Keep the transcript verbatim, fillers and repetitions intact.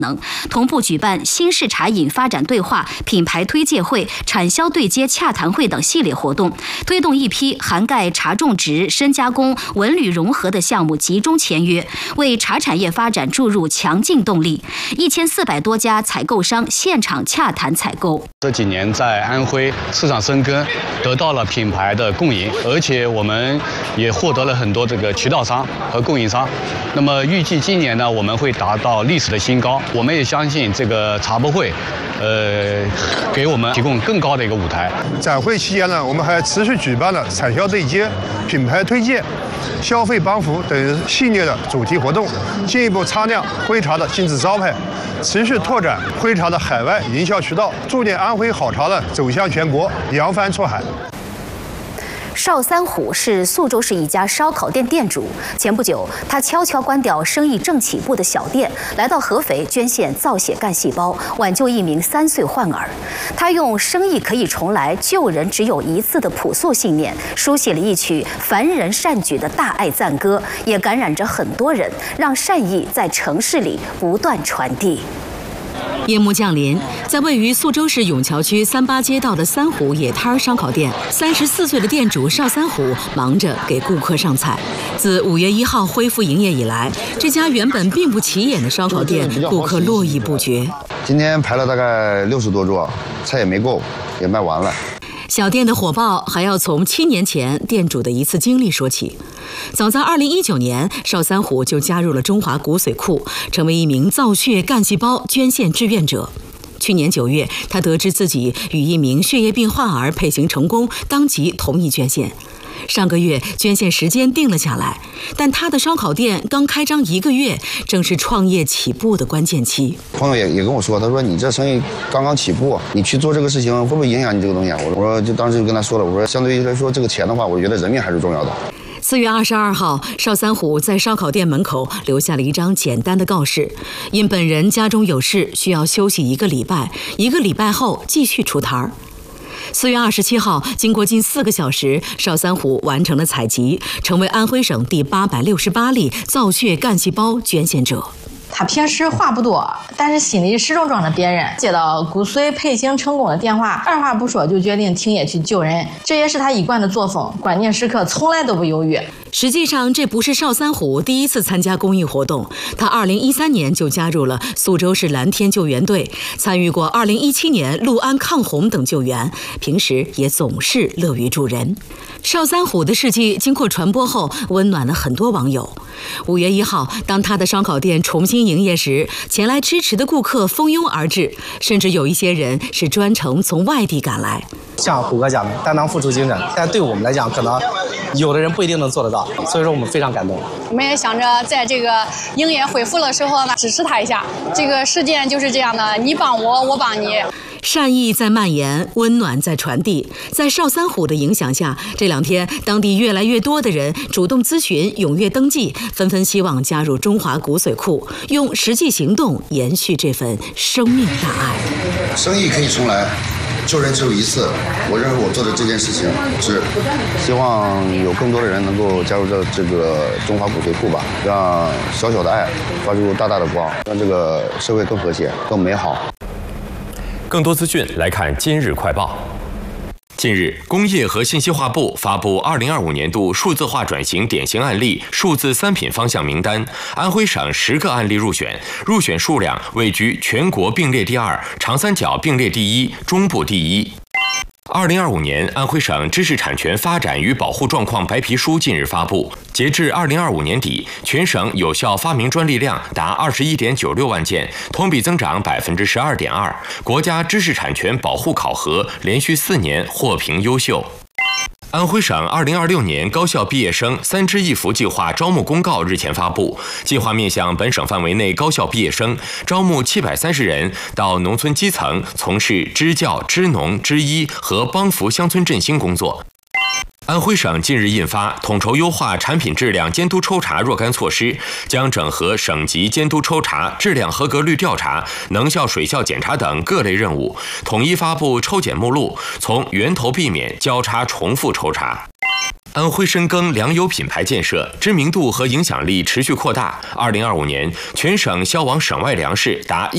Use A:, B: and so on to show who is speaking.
A: 能同步举办新式茶饮发展对话、品牌推介会、产销对接洽谈会等系列活动，推动一批涵盖茶种植、深加工、文旅融合的项目集中签约，为茶产业发展注入强劲动力。一千四百多家采购商现场洽谈采购。
B: 这几年在安徽市场深耕，得到了品牌的共赢，而且我们也获得了很多这个渠道商和供应商。那么预计今年呢，我们会达到历史的新高。我们也相信这个茶博会，呃，给我们提供更高的一个舞台。
C: 展会期间呢，我们还持续举办了产销对接、品牌推荐、消费帮扶等系列的主题活动，进一步擦亮徽茶的金字招牌，持续拓展徽茶的海外营销渠道，助力安徽好茶的走向全国，扬帆出海。
A: 邵三虎是宿州市一家烧烤店店主。前不久，他悄悄关掉生意正起步的小店，来到合肥捐献造血干细胞，挽救一名三岁患儿。他用生意可以重来，救人只有一次的朴素信念，书写了一曲凡人善举的大爱赞歌，也感染着很多人，让善意在城市里不断传递。
D: 夜幕降临，在位于宿州市永桥区三八街道的三虎野摊烧烤店，三十四岁的店主邵三虎忙着给顾客上菜。自五月一号恢复营业以来，这家原本并不起眼的烧烤店，顾客络绎不绝。
E: 今天排了大概六十多桌，菜也没够，也卖完了。
D: 小店的火爆还要从七年前店主的一次经历说起。早在二零一九年，邵三虎就加入了中华骨髓库，成为一名造血干细胞捐献志愿者。去年九月，他得知自己与一名血液病患儿配型成功，当即同意捐献。上个月捐献时间定了下来，但他的烧烤店刚开张一个月，正是创业起步的关键期。
E: 朋友也也跟我说，他说你这生意刚刚起步，你去做这个事情会不会影响你这个东西啊？我说就当时就跟他说了，我说相对于来说这个钱的话，我觉得人命还是重要的。
D: 四月二十二号，邵三虎在烧烤店门口留下了一张简单的告示，因本人家中有事，需要休息一个礼拜，一个礼拜后继续出摊儿。四月二十七号，经过近四个小时，邵三虎完成了采集，成为安徽省第八百六十八例造血干细胞捐献者。
F: 他平时话不多，但是心里始终装着别人。接到骨髓配型成功的电话，二话不说就决定停业去救人，这也是他一贯的作风，关键时刻从来都不犹豫。
D: 实际上，这不是邵三虎第一次参加公益活动，他二零一三年就加入了宿州市蓝天救援队，参与过二零一七年六安抗洪等救援，平时也总是乐于助人。邵三虎的事迹经过传播后，温暖了很多网友。五月一号，当他的烧烤店重新营业时，前来支持的顾客蜂拥而至，甚至有一些人是专程从外地赶来。
G: 像虎哥讲的，担当付出精神，但对我们来讲，可能有的人不一定能做得到，所以说我们非常感动。
H: 我们也想着在这个营业恢复的时候呢，支持他一下。这个事件就是这样的，你帮我，我帮你。
D: 善意在蔓延，温暖在传递。在邵三虎的影响下，这两天当地越来越多的人主动咨询、踊跃登记，纷纷希望加入中华骨髓库，用实际行动延续这份生命大爱。
E: 生意可以重来，救人只有一次。我认为我做的这件事情是希望有更多的人能够加入这这个中华骨髓库吧，让小小的爱发出大大的光，让这个社会更和谐、更美好。
I: 更多资讯来看今日快报。近日，工业和信息化部发布二零二五年度数字化转型典型案例数字三品方向名单，安徽省十个案例入选，入选数量位居全国并列第二，长三角并列第一，中部第一。二零二五年安徽省知识产权发展与保护状况白皮书近日发布，截至二零二五年底，全省有效发明专利量达二十一点九六万件，同比增长百分之十二点二。国家知识产权保护考核连续四年获评优秀。安徽省二零二六年高校毕业生三支一扶计划招募公告日前发布，计划面向本省范围内高校毕业生，招募七百三十人到农村基层从事支教、支农、支医和帮扶乡村振兴工作。安徽省近日印发统筹优化产品质量监督抽查若干措施，将整合省级监督抽查、质量合格率调查、能效水效检查等各类任务，统一发布抽检目录，从源头避免交叉重复抽查。安徽深耕粮油品牌建设，知名度和影响力持续扩大。二零二五年，全省销往省外粮食达